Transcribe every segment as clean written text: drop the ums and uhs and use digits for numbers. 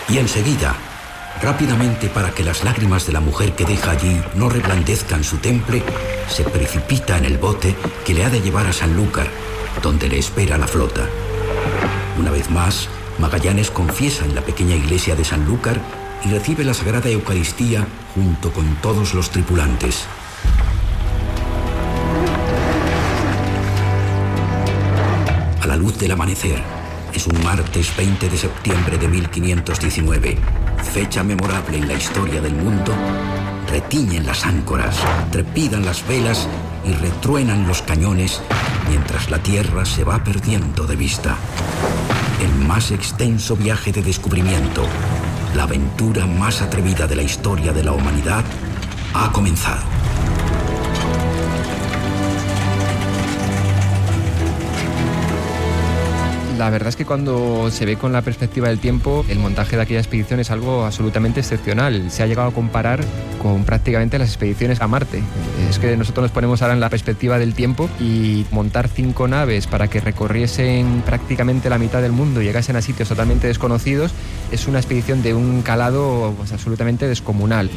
Y enseguida, rápidamente, para que las lágrimas de la mujer que deja allí no reblandezcan su temple, se precipita en el bote que le ha de llevar a Sanlúcar, donde le espera la flota. Una vez más, Magallanes confiesa en la pequeña iglesia de Sanlúcar y recibe la Sagrada Eucaristía junto con todos los tripulantes. A la luz del amanecer, es un martes 20 de septiembre de 1519, fecha memorable en la historia del mundo. Retiñen las áncoras, trepidan las velas y retruenan los cañones mientras la tierra se va perdiendo de vista. El más extenso viaje de descubrimiento, la aventura más atrevida de la historia de la humanidad, ha comenzado. La verdad es que cuando se ve con la perspectiva del tiempo, el montaje de aquella expedición es algo absolutamente excepcional. Se ha llegado a comparar con prácticamente las expediciones a Marte. Es que nosotros nos ponemos ahora en la perspectiva del tiempo y montar 5 naves para que recorriesen prácticamente la mitad del mundo y llegasen a sitios totalmente desconocidos es una expedición de un calado pues, absolutamente descomunal.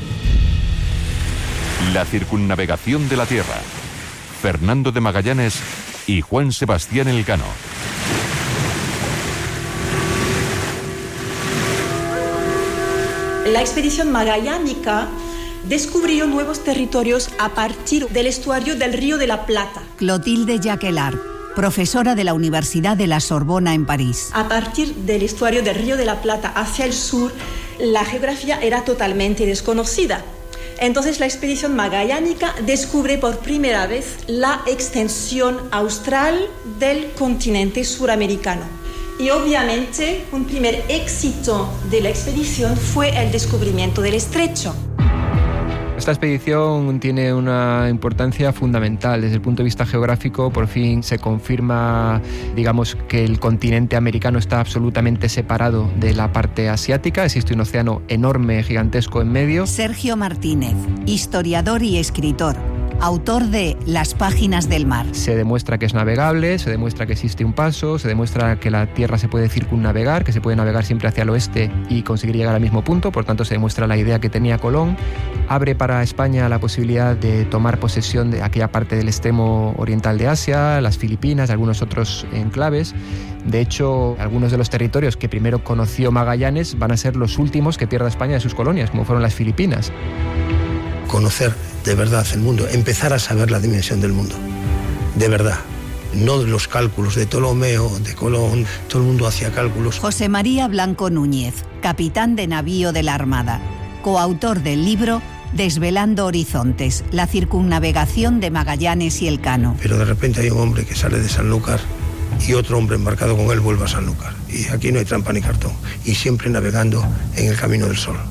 La circunnavegación de la Tierra. Fernando de Magallanes y Juan Sebastián Elcano. La expedición magallánica descubrió nuevos territorios a partir del estuario del Río de la Plata. Clotilde Jacquelart, profesora de la Universidad de la Sorbona en París. A partir del estuario del Río de la Plata hacia el sur, la geografía era totalmente desconocida. Entonces la expedición magallánica descubre por primera vez la extensión austral del continente suramericano. Y obviamente un primer éxito de la expedición fue el descubrimiento del estrecho. Esta expedición tiene una importancia fundamental. Desde el punto de vista geográfico, por fin se confirma, digamos, que el continente americano está absolutamente separado de la parte asiática. Existe un océano enorme, gigantesco en medio. Sergio Martínez, historiador y escritor, autor de Las páginas del mar. Se demuestra que es navegable, se demuestra que existe un paso, se demuestra que la Tierra se puede circunnavegar, que se puede navegar siempre hacia el oeste y conseguir llegar al mismo punto. Por tanto, se demuestra la idea que tenía Colón. Abre para España la posibilidad de tomar posesión de aquella parte del extremo oriental de Asia, las Filipinas, algunos otros enclaves. De hecho, algunos de los territorios que primero conoció Magallanes van a ser los últimos que pierda España de sus colonias, como fueron las Filipinas. Conocer de verdad el mundo, empezar a saber la dimensión del mundo, de verdad. No los cálculos de Ptolomeo, de Colón, todo el mundo hacía cálculos. José María Blanco Núñez, capitán de navío de la Armada, coautor del libro Desvelando Horizontes, la circunnavegación de Magallanes y Elcano. Pero de repente hay un hombre que sale de Sanlúcar y otro hombre embarcado con él vuelve a Sanlúcar. Y aquí no hay trampa ni cartón. Y siempre navegando en el camino del sol.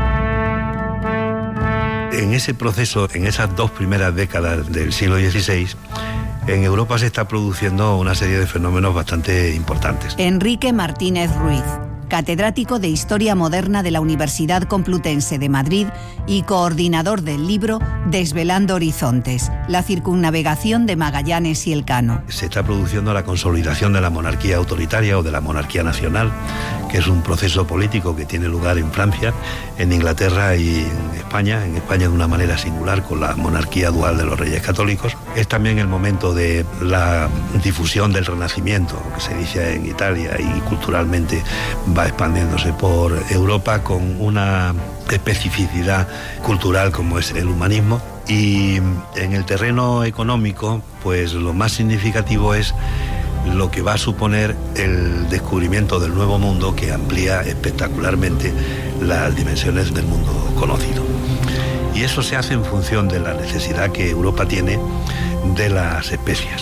En ese proceso, en esas 2 primeras décadas del siglo XVI, en Europa se está produciendo una serie de fenómenos bastante importantes. Enrique Martínez Ruiz, catedrático de Historia Moderna de la Universidad Complutense de Madrid y coordinador del libro Desvelando Horizontes, la circunnavegación de Magallanes y Elcano. Se está produciendo la consolidación de la monarquía autoritaria o de la monarquía nacional, que es un proceso político que tiene lugar en Francia, en Inglaterra y en España de una manera singular con la monarquía dual de los reyes católicos. Es también el momento de la difusión del Renacimiento, que se inicia en Italia y culturalmente va expandiéndose por Europa con una especificidad cultural como es el humanismo. Y en el terreno económico, pues lo más significativo es lo que va a suponer el descubrimiento del Nuevo Mundo, que amplía espectacularmente las dimensiones del mundo conocido. Y eso se hace en función de la necesidad que Europa tiene de las especias.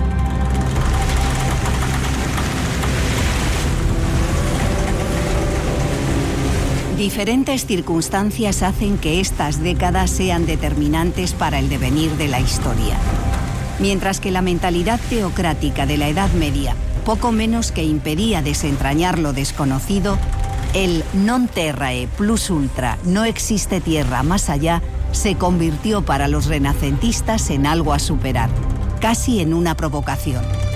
Diferentes circunstancias hacen que estas décadas sean determinantes para el devenir de la historia. Mientras que la mentalidad teocrática de la Edad Media poco menos que impedía desentrañar lo desconocido, el non terrae plus ultra, no existe tierra más allá, se convirtió para los renacentistas en algo a superar, casi en una provocación.